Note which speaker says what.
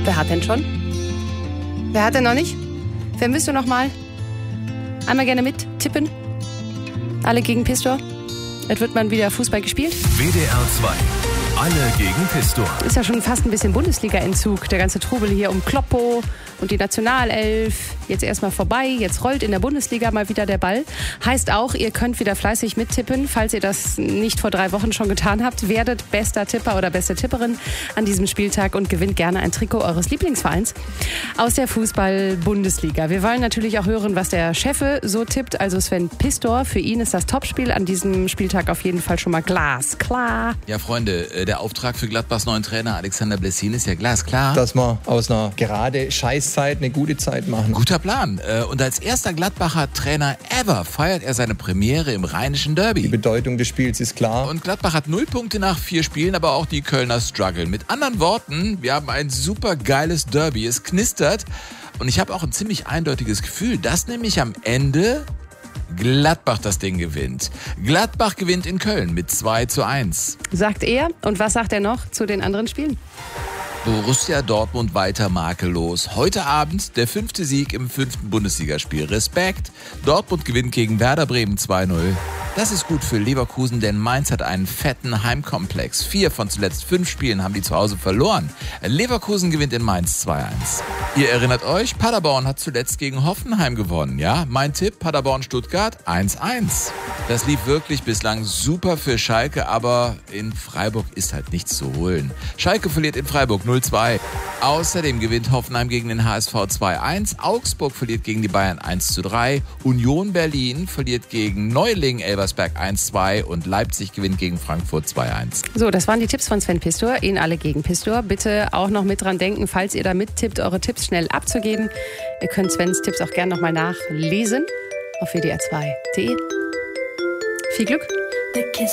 Speaker 1: Wer hat denn schon? Wer hat denn noch nicht? Wer müsste noch mal? Einmal gerne mit tippen. Alle gegen Pistor. Es wird mal wieder Fußball gespielt.
Speaker 2: WDR 2. Alle gegen Pistor.
Speaker 1: Ist ja schon fast ein bisschen Bundesliga-Entzug. Der ganze Trubel hier um Kloppo und die Nationalelf. Jetzt erstmal vorbei. Jetzt rollt in der Bundesliga mal wieder der Ball. Heißt auch, ihr könnt wieder fleißig mittippen. Falls ihr das nicht vor 3 Wochen schon getan habt, werdet bester Tipper oder beste Tipperin an diesem Spieltag und gewinnt gerne ein Trikot eures Lieblingsvereins aus der Fußball-Bundesliga. Wir wollen natürlich auch hören, was der Cheffe so tippt. Also Sven Pistor. Für ihn ist das Topspiel an diesem Spieltag auf jeden Fall schon mal glasklar.
Speaker 3: Ja, Freunde, der Auftrag für Gladbachs neuen Trainer Alexander Blessin ist ja glasklar.
Speaker 4: Dass wir aus einer gerade Scheißzeit eine gute Zeit machen.
Speaker 3: Guter Plan. Und als erster Gladbacher Trainer ever feiert er seine Premiere im Rheinischen Derby.
Speaker 4: Die Bedeutung des Spiels ist klar.
Speaker 3: Und Gladbach hat 0 Punkte nach 4 Spielen, aber auch die Kölner strugglen. Mit anderen Worten, wir haben ein super geiles Derby. Es knistert. Und ich habe auch ein ziemlich eindeutiges Gefühl, dass nämlich am Ende Gladbach das Ding gewinnt. Gladbach gewinnt in Köln mit 2:1.
Speaker 1: Sagt er. Und was sagt er noch zu den anderen Spielen?
Speaker 3: Borussia Dortmund weiter makellos. Heute Abend der 5. Sieg im 5. Bundesligaspiel. Respekt. Dortmund gewinnt gegen Werder Bremen 2:0. Das ist gut für Leverkusen, denn Mainz hat einen fetten Heimkomplex. 4 von zuletzt 5 Spielen haben die zu Hause verloren. Leverkusen gewinnt in Mainz 2:1. Ihr erinnert euch, Paderborn hat zuletzt gegen Hoffenheim gewonnen, ja? Mein Tipp, Paderborn-Stuttgart 1:1. Das lief wirklich bislang super für Schalke, aber in Freiburg ist halt nichts zu holen. Schalke verliert in Freiburg 0:2. Außerdem gewinnt Hoffenheim gegen den HSV 2:1. Augsburg verliert gegen die Bayern 1:3. Union Berlin verliert gegen Neuling Elversberg 1:2 und Leipzig gewinnt gegen Frankfurt 2:1.
Speaker 1: So, das waren die Tipps von Sven Pistor. Ihnen alle gegen Pistor. Bitte auch noch mit dran denken, falls ihr da mittippt, eure Tipps schnell abzugeben. Ihr könnt Svens Tipps auch gerne nochmal nachlesen auf wdr2.de. Viel Glück!